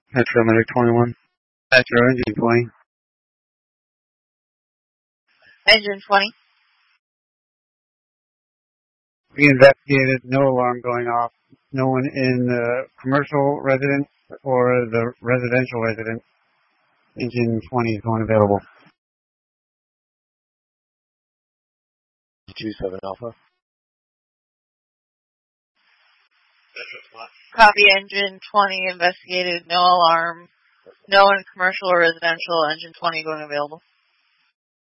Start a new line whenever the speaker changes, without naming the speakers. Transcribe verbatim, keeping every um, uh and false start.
Metro Medic twenty-one. Metro Engine twenty.
Engine twenty.
We investigated, no alarm going off. No one in the commercial residence or the residential residence. Engine twenty is going available.
two seven Alpha.
Copy. Engine twenty investigated, no alarm. No one commercial or residential. Engine twenty going available.